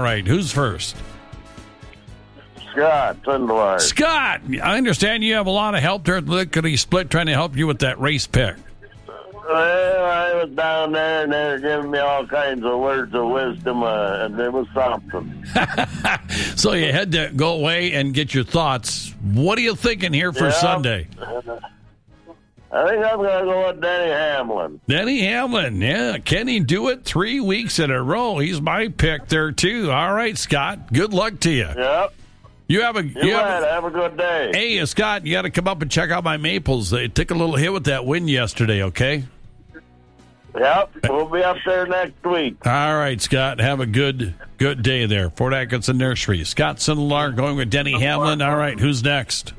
right. Who's first? Scott Sindler. Scott, I understand you have a lot of help there at Lickety Split trying to help you with that race pick. Well, I was down there, and they were giving me all kinds of words of wisdom, and it was something. So you had to go away and get your thoughts. What are you thinking here for Sunday? I think I'm going to go with Denny Hamlin. Denny Hamlin, yeah. Can he do it 3 weeks in a row? He's my pick there, too. All right, Scott, good luck to you. Yep. Have a good day. Hey, Scott, you got to come up and check out my maples. They took a little hit with that wind yesterday, okay? Yep, we'll be up there next week. All right, Scott, have a good day there. Fort Atkinson Nursery. Scott Sindelar going with Denny Hamlin. All right, who's next?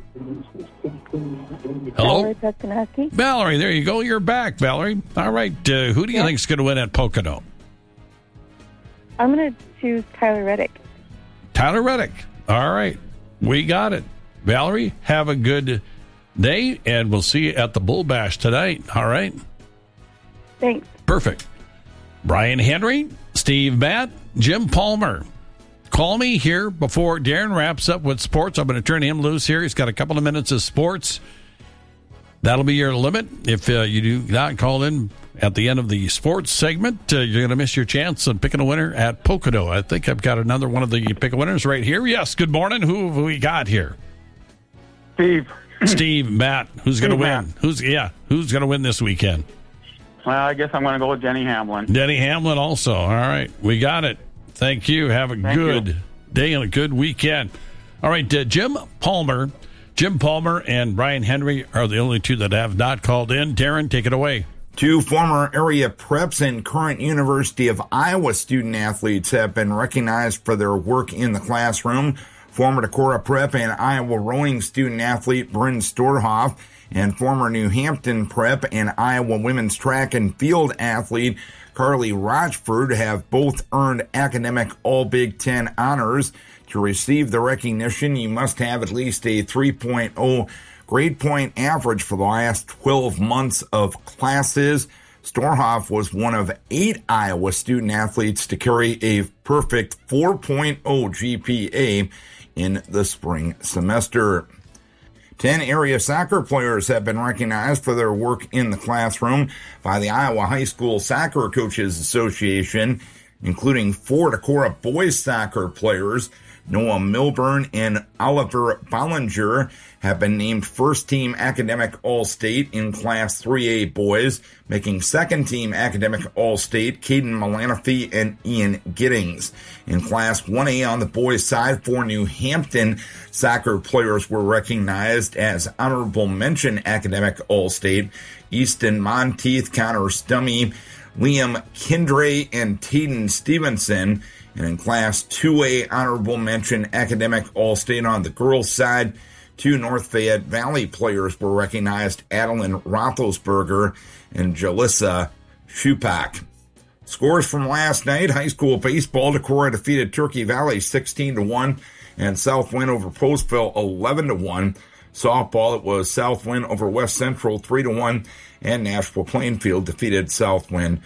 Hello? Valerie, there you go. You're back, Valerie. All right, who do you think is going to win at Pocono? I'm going to choose Tyler Reddick. Tyler Reddick. All right, we got it. Valerie, have a good day, and we'll see you at the Bull Bash tonight. All right? Thanks. Perfect. Brian Henry, Steve Matt, Jim Palmer. Call me here before Darren wraps up with sports. I'm going to turn him loose here. He's got a couple of minutes of sports. That'll be your limit. If you do not call in at the end of the sports segment, you're going to miss your chance on picking a winner at Pocono. I think I've got another one of the pick a winners right here. Yes, good morning. Who have we got here? Steve, Matt. Who's going to win? Who's going to win this weekend? Well, I guess I'm going to go with Denny Hamlin. Denny Hamlin also. All right. We got it. Thank you. Have a good day and a good weekend. All right. Jim Palmer and Brian Henry are the only two that have not called in. Darren, take it away. Two former area preps and current University of Iowa student athletes have been recognized for their work in the classroom. Former Decorah Prep and Iowa rowing student athlete Bryn Storhoff and former New Hampton Prep and Iowa women's track and field athlete Carly Rochford have both earned academic All-Big Ten honors. To receive the recognition, you must have at least a 3.0 grade point average for the last 12 months of classes. Storhoff was one of 8 Iowa student athletes to carry a perfect 4.0 GPA in the spring semester. 10 area soccer players have been recognized for their work in the classroom by the Iowa High School Soccer Coaches Association, including 4 Decorah boys soccer players. Noah Milburn and Oliver Bollinger have been named first-team academic All-State in Class 3A boys, making second-team academic All-State Caden Malanaphy and Ian Giddings. In Class 1A on the boys' side, 4 New Hampton soccer players were recognized as honorable mention academic All-State. Easton Monteith, Connor Stummy, Liam Kindray, and Tayden Stevenson. And in Class 2A, honorable mention academic All-State on the girls' side, 2 North Fayette Valley players were recognized, Adeline Roethlisberger and Jalissa Shupak. Scores from last night: high school baseball, Decorah defeated Turkey Valley 16-1, and Southwind over Postville 11-1. Softball, it was Southwind over West Central 3-1, and Nashville Plainfield defeated Southwind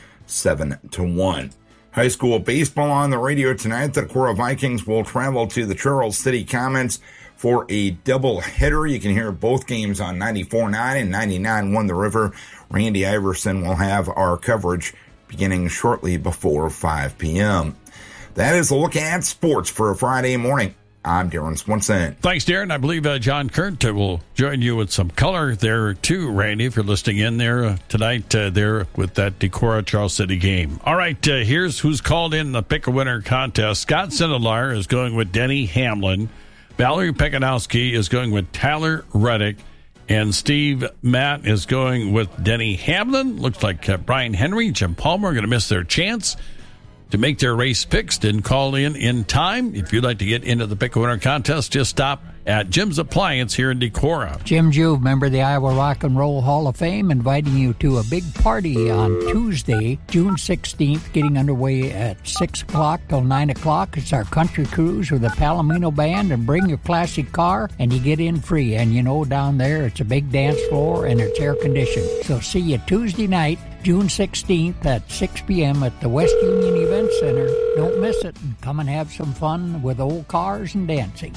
7-1. High school baseball on the radio tonight. The Decorah Vikings will travel to the Charles City Comets for a doubleheader. You can hear both games on 94.9 and 99.1 The River. Randy Iverson will have our coverage beginning shortly before 5 p.m. That is a look at sports for a Friday morning. I'm Darren Swenson. Thanks, Darren. I believe John Kurt will join you with some color there, too, Randy, if you're listening in there tonight there with that Decorah Charles City game. All right, here's who's called in the Pick-A-Winner contest. Scott Sindelar is going with Denny Hamlin. Valerie Pekanowski is going with Tyler Reddick. And Steve Matt is going with Denny Hamlin. Looks like Brian Henry, Jim Palmer are going to miss their chance to make their race picks. Didn't call in time. If you'd like to get into the Pick-A-Winner contest, just stop at Jim's Appliance here in Decorah. Jim Juve, member of the Iowa Rock and Roll Hall of Fame, inviting you to a big party on Tuesday, June 16th, getting underway at 6 o'clock till 9 o'clock. It's our country cruise with the Palomino Band, and bring your classic car, and you get in free. And you know, down there, it's a big dance floor, and it's air-conditioned. So see you Tuesday night, June 16th at 6 p.m. at the West Union Event Event Center. Don't miss it, and come and have some fun with old cars and dancing.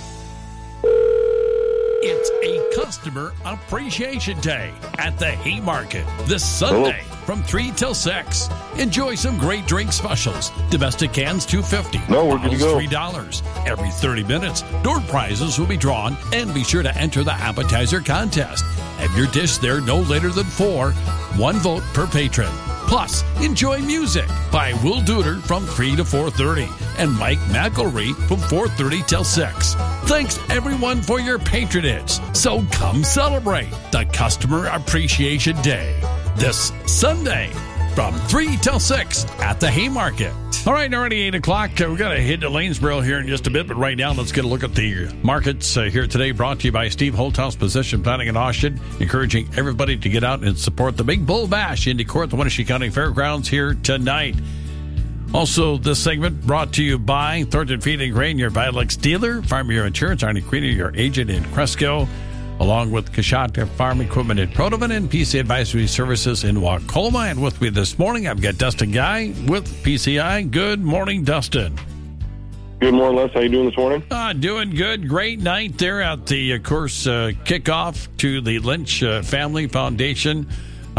It's a Customer Appreciation Day at the Haymarket this Sunday from 3 till 6. Enjoy some great drink specials. Domestic cans $2.50. No, we're good to go. $3. Every 30 minutes, door prizes will be drawn, and be sure to enter the appetizer contest. Have your dish there no later than 4. 1 vote per patron. Plus, enjoy music by Will Duder from 3 to 4:30 and Mike McElry from 4:30 till 6. Thanks, everyone, for your patronage. So come celebrate the Customer Appreciation Day this Sunday from 3 till 6 at the Haymarket. All right, already 8 o'clock. We're going to head to Lanesboro here in just a bit, but right now let's get a look at the markets here today, brought to you by Steve Holthouse Position Planning in Austin, encouraging everybody to get out and support the Big Bull Bash in Decorah at the Wenatchee County Fairgrounds here tonight. Also, this segment brought to you by Thornton Feed and Grain, your Vilex dealer, Farm Bureau Insurance, Arnie Queenie, your agent in Cresco, along with Kashata Farm Equipment in Protovan and PC Advisory Services in Wacoloma. And with me this morning, I've got Dustin Guy with PCI. Good morning, Dustin. Good morning, Les. How you doing this morning? Doing good. Great night there at the, of course, kickoff to the Lynch Family Foundation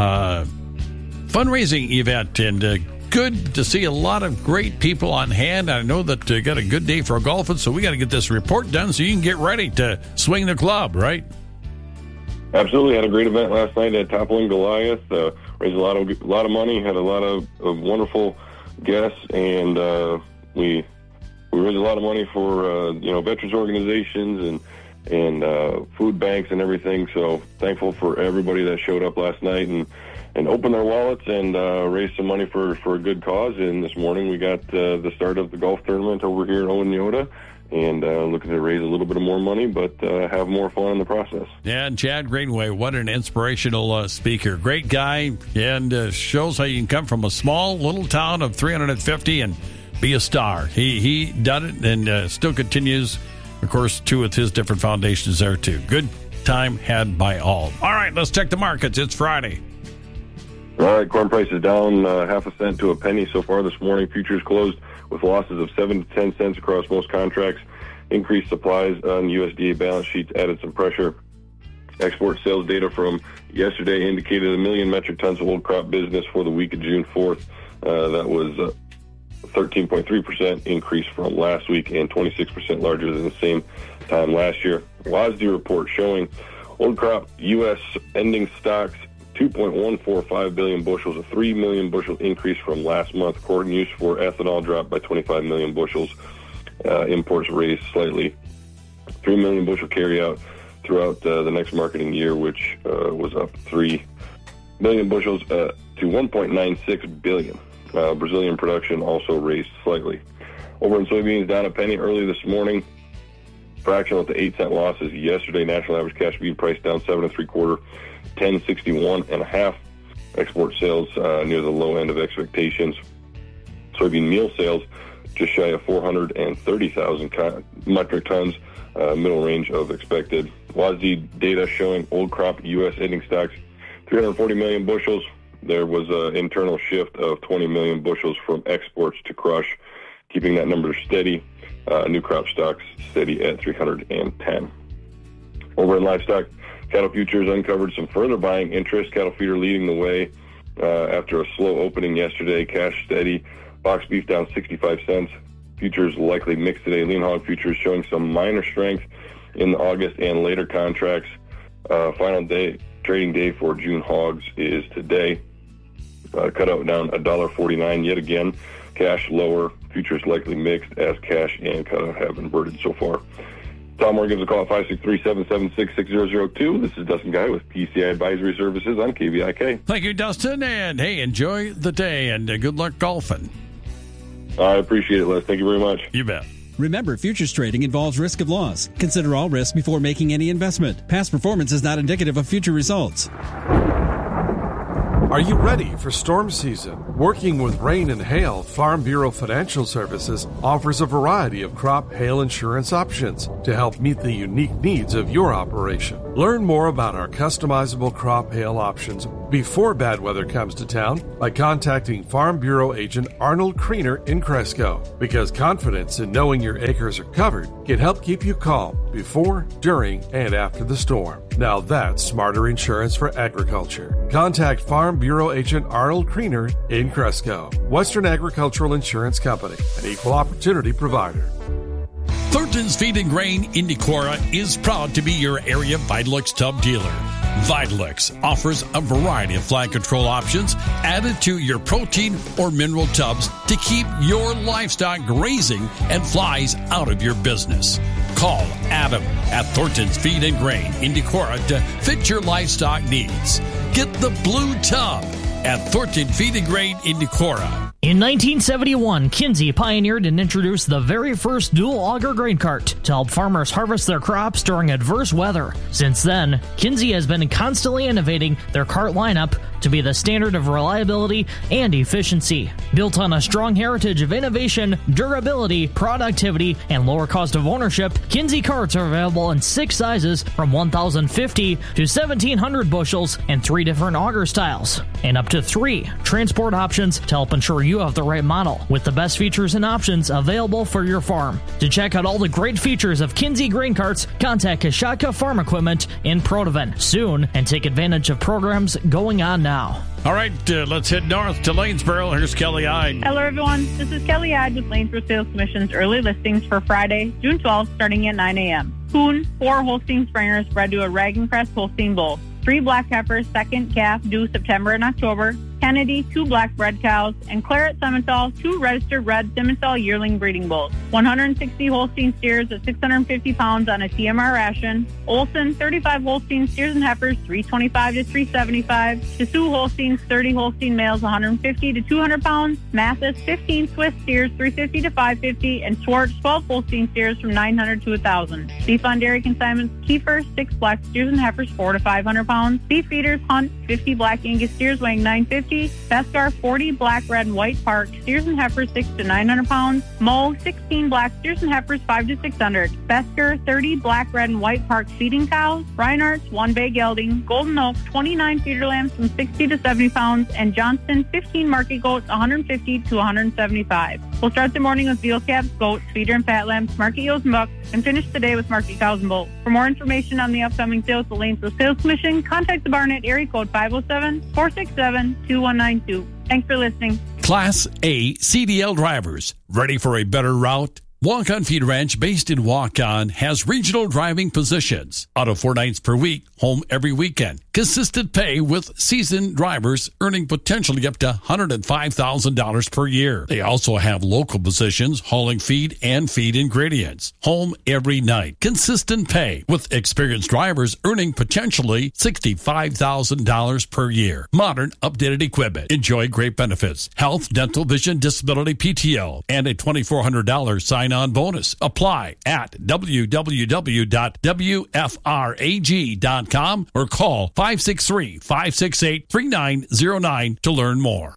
fundraising event. And good to see a lot of great people on hand. I know that got a good day for golfing, so we got to get this report done so you can get ready to swing the club, right? Absolutely. Had a great event last night at Toppling Goliath. Raised a lot of money. Had a lot of wonderful guests, and we raised a lot of money for veterans organizations and food banks and everything. So thankful for everybody that showed up last night and opened their wallets and raised some money for a good cause. And this morning we got the start of the golf tournament over here at Owens-Yoda. And looking to raise a little bit of more money, but have more fun in the process. Yeah, and Chad Greenway, what an inspirational speaker. Great guy, and shows how you can come from a small little town of 350 and be a star. He done it and still continues, of course, too, with his different foundations there, too. Good time had by all. All right, let's check the markets. It's Friday. All right, corn price is down half a cent to a penny so far this morning. Futures closed with losses of 7 to 10 cents across most contracts. Increased supplies on USDA balance sheets added some pressure. Export sales data from yesterday indicated 1 million metric tons of old crop business for the week of June 4th. That was a 13.3% increase from last week and 26% larger than the same time last year. WASDE report showing old crop U.S. ending stocks 2.145 billion bushels, a 3 million bushel increase from last month. Corn use for ethanol dropped by 25 million bushels. Imports raised slightly. 3 million bushel carryout throughout the next marketing year, which was up 3 million bushels to 1.96 billion. Brazilian production also raised slightly. Over in soybeans, down a penny early this morning. Fractional at the 8-cent losses yesterday. National average cash bean price down 7 3/4. 10.61.5. Export sales near the low end of expectations. Soybean meal sales just shy of 430,000 metric tons, middle range of expected. WASDE data showing old crop U.S. ending stocks 340 million bushels. There was an internal shift of 20 million bushels from exports to crush, keeping that number steady. New crop stocks steady at 310. Over in livestock, cattle futures uncovered some further buying interest. Cattle feeder leading the way after a slow opening yesterday. Cash steady. Box beef down 65 cents. Futures likely mixed today. Lean hog futures showing some minor strength in the August and later contracts. Final trading day for June hogs is today. Cutout down $1.49 yet again. Cash lower. Futures likely mixed as cash and cutout have inverted so far. Tom Moore gives a call at 563-776-6002. This is Dustin Guy with PCI Advisory Services on KVIK. Thank you, Dustin, and hey, enjoy the day and good luck golfing. I appreciate it, Les. Thank you very much. You bet. Remember, futures trading involves risk of loss. Consider all risks before making any investment. Past performance is not indicative of future results. Are you ready for storm season? Working with rain and hail, Farm Bureau Financial Services offers a variety of crop hail insurance options to help meet the unique needs of your operation. Learn more about our customizable crop hail options before bad weather comes to town by contacting Farm Bureau agent Arnold Kriener in Cresco, because confidence in knowing your acres are covered can help keep you calm before, during, and after the storm. Now that's smarter insurance for agriculture. Contact Farm Bureau agent Arnold Kriener in Cresco. Western Agricultural Insurance Company, an equal opportunity provider. Thornton's Feed and Grain in Decorah is proud to be your area Vitalix tub dealer. Vitalix offers a variety of fly control options added to your protein or mineral tubs to keep your livestock grazing and flies out of your business. Call Adam at Thornton's Feed and Grain in Decorah to fit your livestock needs. Get the blue tub at Thornton Feed and Grain in Decorah. In 1971, Kinsey pioneered and introduced the very first dual auger grain cart to help farmers harvest their crops during adverse weather. Since then, Kinsey has been constantly innovating their cart lineup to be the standard of reliability and efficiency. Built on a strong heritage of innovation, durability, productivity, and lower cost of ownership, Kinsey carts are available in 6 sizes from 1,050 to 1,700 bushels and 3 different auger styles, and up to 3 transport options to help ensure you have the right model with the best features and options available for your farm. To check out all the great features of Kinsey grain carts, contact Kashatka Farm Equipment in Protovan soon and take advantage of programs going on now. All right, let's head north to Lanesboro. Here's Kelly Ide. Hello, everyone. This is Kelly Ide with Lanesboro Sales Commission's early listings for Friday, June 12th, starting at 9 a.m. Coon, 4 Holstein Springers bred to a Rag & Crest Holstein bull. 3 black heifers, second calf due September and October. Kennedy, 2 black bred cows, and Claret Simmental, 2 registered red Simmental yearling breeding bulls. 160 Holstein steers at 650 pounds on a TMR ration. Olson, 35 Holstein steers and heifers, 325 to 375. Chassou Holsteins, 30 Holstein males, 150 to 200 pounds. Mathis, 15 Swiss steers, 350 to 550, and Schwartz, 12 Holstein steers from 900 to 1,000. Beef on dairy consignments, Kiefer, 6 black steers and heifers, 400 to 500 pounds. Beef feeders, Hunt, 50 black Angus steers weighing 950. Beskar, 40 black, red, and white Park steers and heifers, 600 to 900 pounds. Moe, 16 black steers and heifers, 500 to 600. Besker, 30 black, red, and white Park feeding cows. Reinhardt's, 1 bay gelding. Golden Oak, 29 feeder lambs from 60 to 70 pounds. And Johnston, 15 market goats, 150 to 175. We'll start the morning with veal calves, goats, feeder and fat lambs, market ewes and bucks, and finish the day with market cows and bulls. For more information on the upcoming sales at the Lanesboro Sales Commission, contact the Barnett area code 507-467-2192. Thanks for listening. Class A CDL drivers, ready for a better route? Walk-On Feed Ranch, based in Walk-On, has regional driving positions. Out of 4 nights per week, home every weekend. Consistent pay with seasoned drivers earning potentially up to $105,000 per year. They also have local positions hauling feed and feed ingredients. Home every night. Consistent pay with experienced drivers earning potentially $65,000 per year. Modern, updated equipment. Enjoy great benefits. Health, dental, vision, disability, PTO, and a $2,400 sign-on bonus. Apply at www.wfrag.com or call 563-568-3909 to learn more.